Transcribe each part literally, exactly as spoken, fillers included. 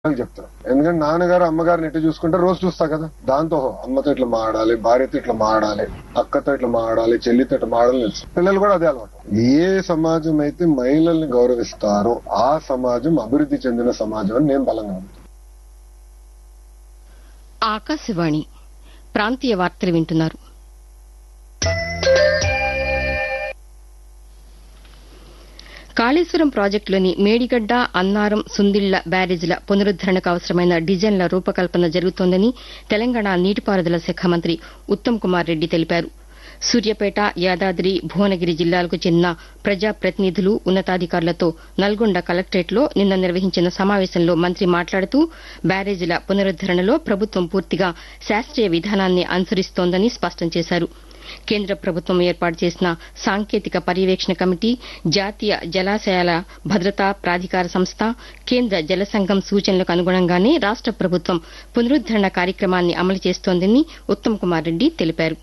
చెప్తాను. ఎందుకంటే నాన్నగారు అమ్మగారిని ఎట్లా చూసుకుంటారు రోజు చూస్తా కదా. దాంతో అమ్మతో ఇట్లా మాడాలి, భార్యతో ఇట్లా మాడాలి, అక్కతో ఇట్లా మాడాలి, చెల్లితో ఇట్లా మాడాలి తెలుసు. పిల్లలు కూడా అదే అలవాటు. ఏ సమాజం అయితే మహిళల్ని గౌరవిస్తారో ఆ సమాజం అభివృద్ధి చెందిన సమాజం అని నేను బలంగా నమ్ముతాను. ఆకాశవాణి ప్రాంతీయ వార్తలు వింటున్నారు. కాళేశ్వరం ప్రాజెక్టులోని మేడిగడ్డ, అన్నారం, సుందిళ్ల బ్యారేజీల పునరుద్దరణకు అవసరమైన డిజైన్ల రూపకల్పన జరుగుతోందని తెలంగాణ నీటిపారుదల శాఖ మంత్రి ఉత్తమ్ కుమార్ రెడ్డి తెలిపారు. సూర్యాపేట, యాదాద్రి, భువనగిరి జిల్లాలకు చెందిన ప్రజాప్రతినిధులు, ఉన్నతాధికారులతో నల్గొండ కలెక్టరేట్లో నిన్న నిర్వహించిన సమావేశంలో మంత్రి మాట్లాడుతూ బ్యారేజీల పునరుద్దరణలో ప్రభుత్వం పూర్తిగా శాస్త్రీయ విధానాన్ని అనుసరిస్తోందని స్పష్టం చేశారు. కేంద్ర ప్రభుత్వం ఏర్పాటు చేసిన సాంకేతిక పర్యవేక్షణ కమిటీ, జాతీయ జలాశయాల భద్రతా ప్రాధికార సంస్థ, కేంద్ర జల సంఘం సూచనలకు అనుగుణంగానే రాష్ట ప్రభుత్వం పునరుద్దరణ కార్యక్రమాన్ని అమలు చేస్తోందని ఉత్తమ్ కుమార్ రెడ్డి తెలిపారు.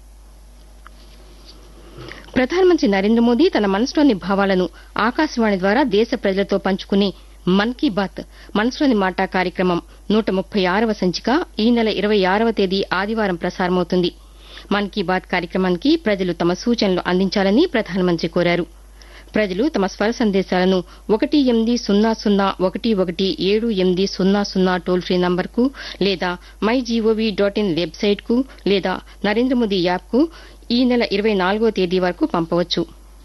ప్రధానమంత్రి నరేంద్ర మోదీ తన మనసులోని భావాలను ఆకాశవాణి ద్వారా దేశ ప్రజలతో పంచుకునే మన్ కీ బాత్ మనసులోని మాట కార్యక్రమం నూట ముప్పై ఆరవ సంచిక ఈ నెల ఇరవై ఆరవ తేదీ ఆదివారం ప్రసారమవుతుంది. మన్ కీ బాత్ కార్యక్రమానికి ప్రజలు తమ సూచనలు అందించాలని ప్రధానమంత్రి కోరారు. ప్రజలు తమ స్వర సందేశాలను ఒకటి ఎనిమిది సున్నా సున్నా ఒకటి ఒకటి ఏడు ఎనిమిది సున్నా సున్నా టోల్ ఫ్రీ నంబర్కు లేదా మై జీఓవీ డాట్ ఇన్ వెబ్సైట్కు లేదా నరేంద్ర మోదీ యాప్కు ఈ నెల ఇరవై నాలుగో తేదీ వరకు పంపవచ్చు.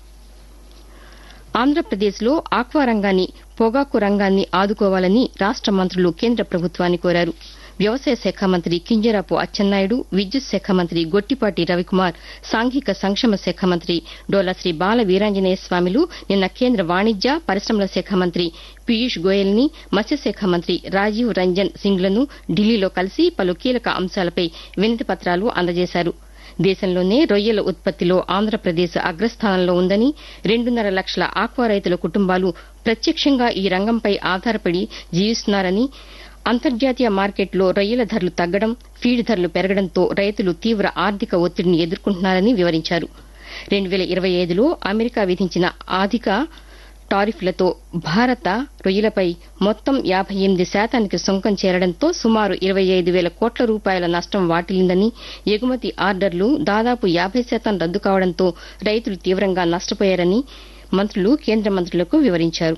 ఆంధ్రప్రదేశ్లో ఆక్వా రంగాన్ని, పొగాకు రంగాన్ని ఆదుకోవాలని రాష్ట మంత్రులు కేంద్ర ప్రభుత్వాన్ని కోరారు. వ్యవసాయ శాఖ మంత్రి కింజరాపు అచ్చెన్నాయుడు, విద్యుత్ శాఖ మంత్రి గొట్టిపాటి రవికుమార్, సాంఘిక సంక్షేమ శాఖ మంత్రి డోలా శ్రీ బాల వీరాంజనేయ స్వామిలు నిన్న కేంద్ర వాణిజ్య పరిశ్రమల శాఖ మంత్రి పీయూష్ గోయల్ ని, మత్స్యశాఖ మంత్రి రాజీవ్ రంజన్ సింగ్లను ఢిల్లీలో కలిసి పలు కీలక అంశాలపై వినతి పత్రాలు అందజేశారు. దేశంలోనే రొయ్యల ఉత్పత్తిలో ఆంధ్రప్రదేశ్ అగ్రస్థానంలో ఉందని, రెండున్నర లక్షల ఆక్వా రైతుల కుటుంబాలు ప్రత్యక్షంగా ఈ రంగంపై ఆధారపడి జీవిస్తున్నారని, అంతర్జాతీయ మార్కెట్లో రొయ్యల ధరలు తగ్గడం, ఫీడ్ ధరలు పెరగడంతో రైతులు తీవ్ర ఆర్థిక ఒత్తిడిని ఎదుర్కొంటున్నారని వివరించారు. రెండు వేల ఇరవై ఐదులో అమెరికా విధించిన అధిక టారిఫ్లతో భారత రొయ్యలపై మొత్తం యాబై ఎనిమిది శాతానికి సుంకం చేరడంతో సుమారు ఇరవై ఐదు వేల కోట్ల రూపాయల నష్టం వాటిల్లిందని, ఎగుమతి ఆర్డర్లు దాదాపు యాబై శాతం రద్దు కావడంతో రైతులు తీవ్రంగా నష్టపోయారని మంత్రులు కేంద్ర మంత్రులకు వివరించారు.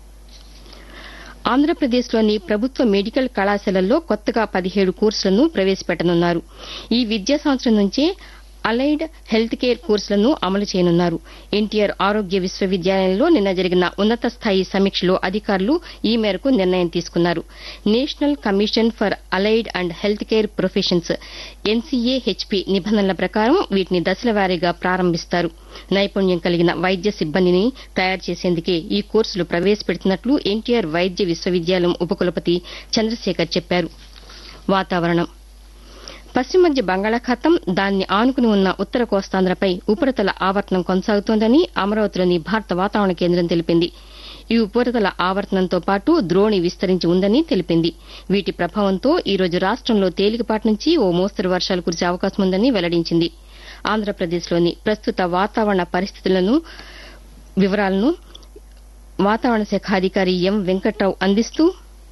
ఆంధ్రప్రదేశ్లోని ప్రభుత్వ మెడికల్ కళాశాలల్లో కొత్తగా పదిహేడు కోర్సులను ప్రవేశపెట్టనున్నారు. ఈ విద్యా సంవత్సరం నుంచే అలైడ్ హెల్త్ కేర్ కోర్సులను అమలు చేయనున్నారు. ఎన్టీఆర్ ఆరోగ్య విశ్వవిద్యాలయంలో నిన్న జరిగిన ఉన్నత స్థాయి సమీక్షలో అధికారులు ఈ మేరకు నిర్ణయం తీసుకున్నారు. National commission for allied and health care professions ఎన్సీఏహెచ్పీ నిబంధనల ప్రకారం వీటిని దశల వారీగా ప్రారంభిస్తారు. నైపుణ్యం కలిగిన వైద్య సిబ్బందిని తయారు చేసేందుకే ఈ కోర్సులు ప్రవేశపెడుతున్నట్లు ఎన్టీఆర్ వైద్య విశ్వవిద్యాలయం ఉపకులపతి చంద్రశేఖర్ చెప్పారు. వాతావరణం. పశ్చిమ మధ్య బంగాళాఖాతం, దాన్ని ఆనుకుని ఉన్న ఉత్తర కోస్తాంధ్రపై ఉపరితల ఆవర్తనం కొనసాగుతోందని అమరావతిలోని భారత వాతావరణ కేంద్రం తెలిపింది. ఈ ఉపరితల ఆవర్తనంతో పాటు ద్రోణి విస్తరించి ఉందని తెలిపింది. వీటి ప్రభావంతో ఈ రోజు రాష్టంలో తేలికపాటి నుంచి ఓ మోస్తరు వర్షాలు కురిసే అవకాశం ఉందని వెల్లడించింది. ఆంధ్రప్రదేశ్లోని ప్రస్తుత వాతావరణ పరిస్థితులను వివరాలను వాతావరణ శాఖ అధికారి ఎం వెంకట్రావు అందిస్తూ,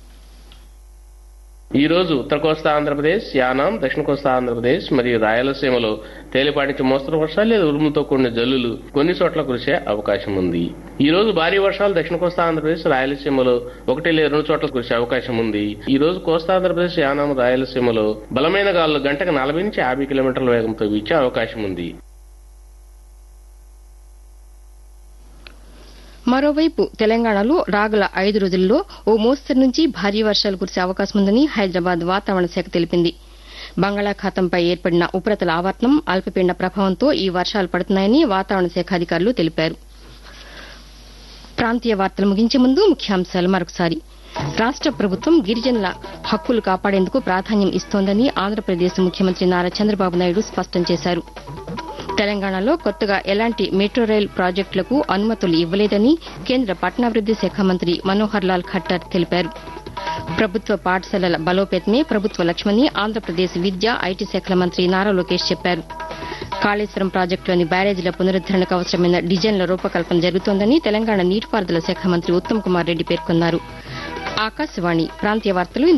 ఈ రోజు ఉత్తర కోస్తా ఆంధ్రప్రదేశ్, యానాం, దక్షిణ కోస్తా ఆంధ్రప్రదేశ్ మరియు రాయలసీమలో తేలిపాటి నుంచి మోస్తరు వర్షాలు లేదా ఉరుములతో కూడిన జల్లులు కొన్ని చోట్ల కురిసే అవకాశం ఉంది. ఈ రోజు భారీ వర్షాలు దక్షిణ కోస్తా ఆంధ్రప్రదేశ్, రాయలసీమలో ఒకటి లేదా రెండు చోట్ల కురిసే అవకాశం ఉంది. ఈ రోజు కోస్తా ఆంధ్రప్రదేశ్, యానాం, రాయలసీమలో బలమైన గాలులు గంటకు నలభై నుంచి యాభై కిలోమీటర్ల వేగంతో వీచే అవకాశం ఉంది. మరోవైపు తెలంగాణలో రాగల ఐదు రోజుల్లో ఓ మోస్తరు నుంచి భారీ వర్షాలు కురిసే అవకాశం ఉందని హైదరాబాద్ వాతావరణ శాఖ తెలిపింది. బంగాళాఖాతంపై ఏర్పడిన ఉపరితల ఆవర్తనం, అల్పపీడన ప్రభావంతో ఈ వర్షాలు పడుతున్నాయని వాతావరణ శాఖ అధికారులు తెలిపారు. ప్రాంతీయ వార్తలు ముగించే ముందు ముఖ్యాంశాలు మరొకసారి. రాష్ట ప్రభుత్వం గిరిజనుల హక్కులు కాపాడేందుకు ప్రాధాన్యం ఇస్తోందని ఆంధ్రప్రదేశ్ ముఖ్యమంత్రి నారా చంద్రబాబు నాయుడు స్పష్టం చేశారు. తెలంగాణలో కొత్తగా ఎలాంటి మెట్రో రైల్ ప్రాజెక్టులకు అనుమతులు ఇవ్వలేదని కేంద్ర పట్టణాభివృద్ది శాఖ మంత్రి మనోహర్ లాల్ ఖట్టర్ తెలిపారు. ప్రభుత్వ పాఠశాలల బలోపేతమే ప్రభుత్వ లక్ష్యమని ఆంధ్రప్రదేశ్ విద్యా, ఐటీ శాఖల మంత్రి నారా లోకేష్ చెప్పారు. కాళేశ్వరం ప్రాజెక్టులోని బ్యారేజీల పునరుద్దరణకు అవసరమైన డిజైన్ల రూపకల్పన జరుగుతోందని తెలంగాణ నీటిపారుదల శాఖ మంత్రి ఉత్తమ్ కుమార్ రెడ్డి పేర్కొన్నారు. ఆకాశవాణి ప్రాంతీయ వార్తలు